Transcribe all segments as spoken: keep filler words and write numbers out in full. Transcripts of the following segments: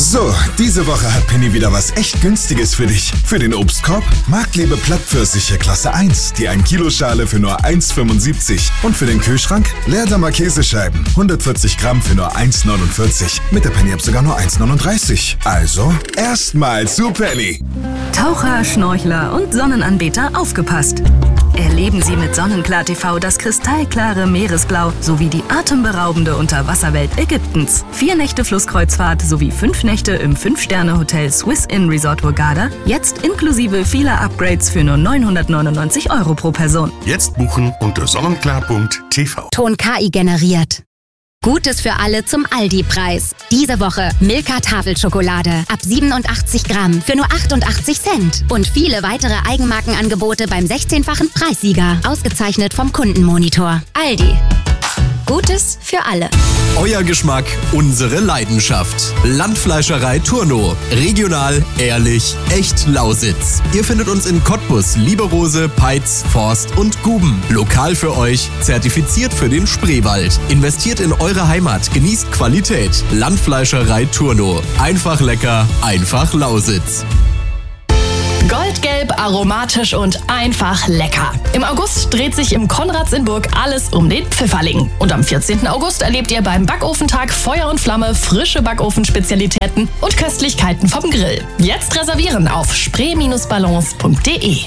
So, diese Woche hat Penny wieder was echt Günstiges für dich. Für den Obstkorb Marktliebe Plattpfirsiche Klasse eins, die ein Kilo Schale für nur eins fünfundsiebzig. Und für den Kühlschrank Leerdammer Käsescheiben, hundertvierzig Gramm für nur eins neunundvierzig. Mit der Penny-App sogar nur eins neununddreißig. Also, erstmal zu Penny. Taucher, Schnorchler und Sonnenanbeter, aufgepasst! Erleben Sie mit Sonnenklar T V das kristallklare Meeresblau sowie die atemberaubende Unterwasserwelt Ägyptens. Vier Nächte Flusskreuzfahrt sowie fünf Nächte im fünf-Sterne-Hotel Swiss Inn Resort Hurghada, jetzt inklusive vieler Upgrades für nur neunhundertneunundneunzig Euro pro Person. Jetzt buchen unter sonnenklar punkt t v. Ton K I generiert. Gutes für alle zum Aldi-Preis. Diese Woche Milka Tafelschokolade ab siebenundachtzig Gramm für nur achtundachtzig Cent. Und viele weitere Eigenmarkenangebote beim sechzehnfachen Preissieger. Ausgezeichnet vom Kundenmonitor. Aldi. Gutes für alle. Euer Geschmack, unsere Leidenschaft. Landfleischerei Turno. Regional, ehrlich, echt Lausitz. Ihr findet uns in Cottbus, Lieberose, Peitz, Forst und Guben. Lokal für euch, zertifiziert für den Spreewald. Investiert in eure Heimat, genießt Qualität. Landfleischerei Turno. Einfach lecker, einfach Lausitz. Goldgelb, aromatisch und einfach lecker. Im August dreht sich im Konrads in Burg alles um den Pfifferling. Und am vierzehnten August erlebt ihr beim Backofentag Feuer und Flamme frische Backofenspezialitäten und Köstlichkeiten vom Grill. Jetzt reservieren auf spree Bindestrich ballons punkt de.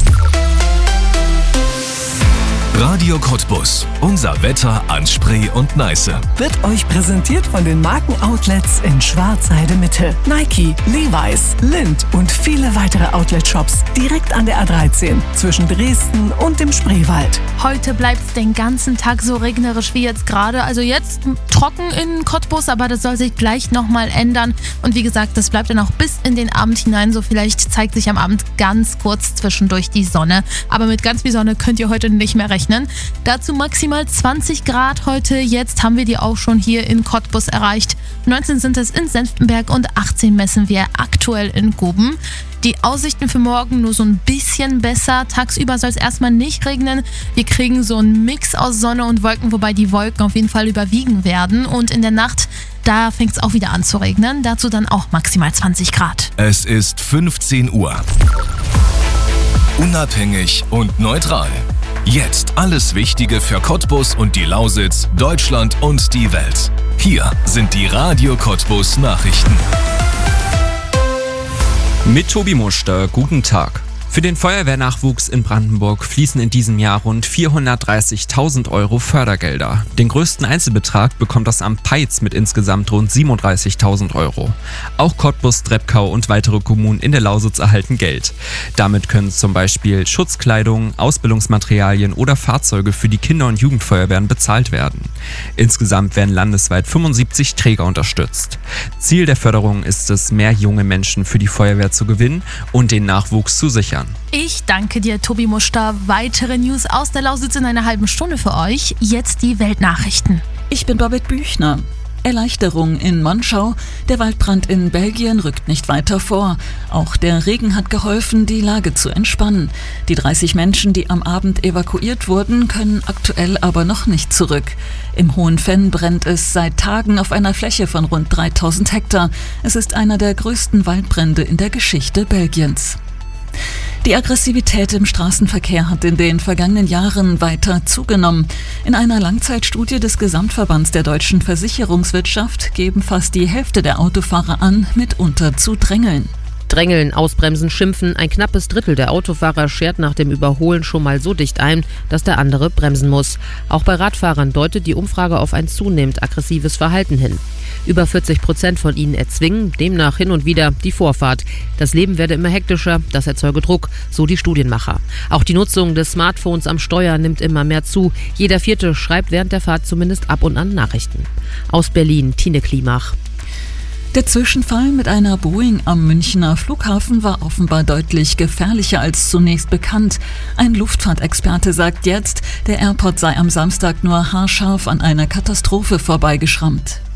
Radio Cottbus. Unser Wetter an Spree und Neiße. Wird euch präsentiert von den Markenoutlets in Schwarzheide Mitte. Nike, Levi's, Lindt und viele weitere Outlet-Shops direkt an der A dreizehn zwischen Dresden und dem Spreewald. Heute bleibt es den ganzen Tag so regnerisch wie jetzt gerade. Also jetzt trocken in Cottbus, aber das soll sich gleich nochmal ändern. Und wie gesagt, das bleibt dann auch bis in den Abend hinein. So vielleicht zeigt sich am Abend ganz kurz zwischendurch die Sonne. Aber mit ganz viel Sonne könnt ihr heute nicht mehr rechnen. Dazu maximal zwanzig Grad heute. Jetzt haben wir die auch schon hier in Cottbus erreicht. neunzehn sind es in Senftenberg und achtzehn messen wir aktuell in Guben. Die Aussichten für morgen nur so ein bisschen besser. Tagsüber soll es erstmal nicht regnen. Wir kriegen so einen Mix aus Sonne und Wolken, wobei die Wolken auf jeden Fall überwiegen werden. Und in der Nacht, da fängt es auch wieder an zu regnen. Dazu dann auch maximal zwanzig Grad. Es ist fünfzehn Uhr. Unabhängig und neutral. Jetzt alles Wichtige für Cottbus und die Lausitz, Deutschland und die Welt. Hier sind die Radio Cottbus Nachrichten. Mit Tobi Muster, guten Tag. Für den Feuerwehrnachwuchs in Brandenburg fließen in diesem Jahr rund vierhundertdreißigtausend Euro Fördergelder. Den größten Einzelbetrag bekommt das Amt Peitz mit insgesamt rund siebenunddreißigtausend Euro. Auch Cottbus, Treppkau und weitere Kommunen in der Lausitz erhalten Geld. Damit können zum Beispiel Schutzkleidung, Ausbildungsmaterialien oder Fahrzeuge für die Kinder- und Jugendfeuerwehren bezahlt werden. Insgesamt werden landesweit fünfundsiebzig Träger unterstützt. Ziel der Förderung ist es, mehr junge Menschen für die Feuerwehr zu gewinnen und den Nachwuchs zu sichern. Ich danke dir, Tobi Muster. Weitere News aus der Lausitz in einer halben Stunde für euch. Jetzt die Weltnachrichten. Ich bin Babette Büchner. Erleichterung in Monschau. Der Waldbrand in Belgien rückt nicht weiter vor. Auch der Regen hat geholfen, die Lage zu entspannen. Die dreißig Menschen, die am Abend evakuiert wurden, können aktuell aber noch nicht zurück. Im Hohen Venn brennt es seit Tagen auf einer Fläche von rund dreitausend Hektar. Es ist einer der größten Waldbrände in der Geschichte Belgiens. Die Aggressivität im Straßenverkehr hat in den vergangenen Jahren weiter zugenommen. In einer Langzeitstudie des Gesamtverbands der deutschen Versicherungswirtschaft geben fast die Hälfte der Autofahrer an, mitunter zu drängeln. Drängeln, ausbremsen, schimpfen. Ein knappes Drittel der Autofahrer schert nach dem Überholen schon mal so dicht ein, dass der andere bremsen muss. Auch bei Radfahrern deutet die Umfrage auf ein zunehmend aggressives Verhalten hin. Über vierzig Prozent von ihnen erzwingen demnach hin und wieder die Vorfahrt. Das Leben werde immer hektischer, das erzeuge Druck, so die Studienmacher. Auch die Nutzung des Smartphones am Steuer nimmt immer mehr zu. Jeder Vierte schreibt während der Fahrt zumindest ab und an Nachrichten. Aus Berlin, Tine Klimach. Der Zwischenfall mit einer Boeing am Münchner Flughafen war offenbar deutlich gefährlicher als zunächst bekannt. Ein Luftfahrtexperte sagt jetzt, der Airport sei am Samstag nur haarscharf an einer Katastrophe vorbeigeschrammt.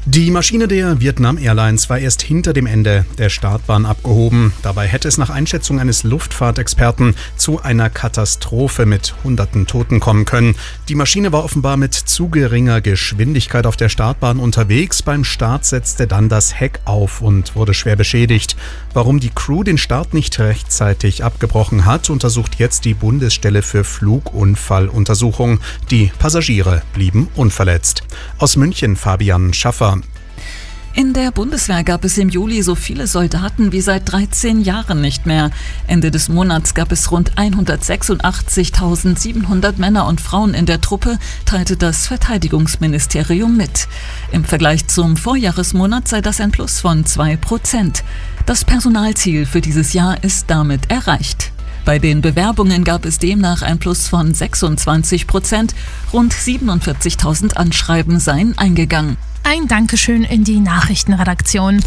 Die Maschine der Vietnam Airlines war erst hinter dem Ende der Startbahn abgehoben. Dabei hätte es nach Einschätzung eines Luftfahrtexperten zu einer Katastrophe mit hunderten Toten kommen können. Die Maschine war offenbar mit zu geringer Geschwindigkeit auf der Startbahn unterwegs. Beim Start setzte dann das Heck auf und wurde schwer beschädigt. Warum die Crew den Start nicht rechtzeitig abgebrochen hat, untersucht jetzt die Bundesstelle für Flugunfalluntersuchung. Die Passagiere blieben unverletzt. Aus München Fabian Schaffer. In der Bundeswehr gab es im Juli so viele Soldaten wie seit dreizehn Jahren nicht mehr. Ende des Monats gab es rund hundertsechsundachtzigtausendsiebenhundert Männer und Frauen in der Truppe, teilte das Verteidigungsministerium mit. Im Vergleich zum Vorjahresmonat sei das ein Plus von zwei Prozent. Das Personalziel für dieses Jahr ist damit erreicht. Bei den Bewerbungen gab es demnach ein Plus von sechsundzwanzig Prozent. Rund siebenundvierzigtausend Anschreiben seien eingegangen. Ein Dankeschön in die Nachrichtenredaktion.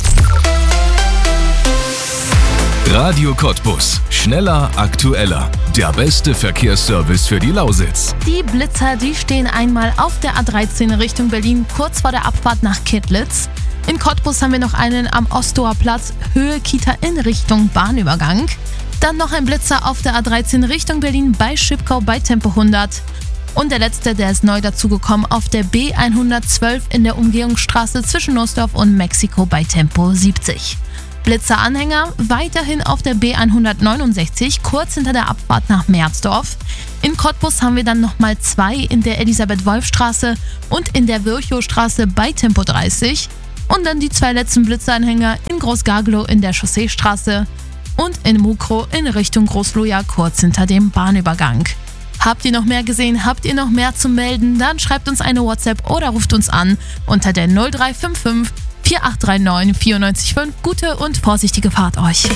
Radio Cottbus. Schneller, aktueller. Der beste Verkehrsservice für die Lausitz. Die Blitzer, die stehen einmal auf der A dreizehn Richtung Berlin, kurz vor der Abfahrt nach Kittlitz. In Cottbus haben wir noch einen am Ostower Platz, Höhe Kita in Richtung Bahnübergang. Dann noch ein Blitzer auf der A dreizehn Richtung Berlin bei Schipkau bei Tempo hundert. Und der letzte, der ist neu dazugekommen, auf der B hundertzwölf in der Umgehungsstraße zwischen Nussdorf und Mexiko bei Tempo siebzig. Blitzeranhänger weiterhin auf der B hundertneunundsechzig, kurz hinter der Abfahrt nach Merzdorf. In Cottbus haben wir dann nochmal zwei in der Elisabeth-Wolf-Straße und in der Virchow-Straße bei Tempo dreißig. Und dann die zwei letzten Blitzeranhänger in Großgarglow in der Chausseestraße und in Mukro in Richtung Großloja, kurz hinter dem Bahnübergang. Habt ihr noch mehr gesehen? Habt ihr noch mehr zu melden? Dann schreibt uns eine WhatsApp oder ruft uns an unter der null drei fünf fünf vier acht drei neun vier neun fünf. Gute und vorsichtige Fahrt euch.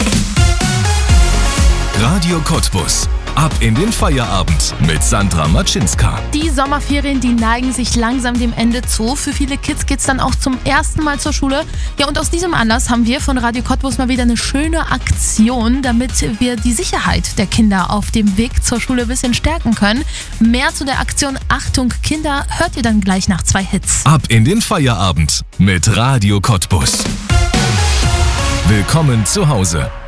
Radio Cottbus. Ab in den Feierabend mit Sandra Matschinska. Die Sommerferien, die neigen sich langsam dem Ende zu. Für viele Kids geht's dann auch zum ersten Mal zur Schule. Ja, und aus diesem Anlass haben wir von Radio Cottbus mal wieder eine schöne Aktion, damit wir die Sicherheit der Kinder auf dem Weg zur Schule ein bisschen stärken können. Mehr zu der Aktion Achtung Kinder hört ihr dann gleich nach zwei Hits. Ab in den Feierabend mit Radio Cottbus. Willkommen zu Hause.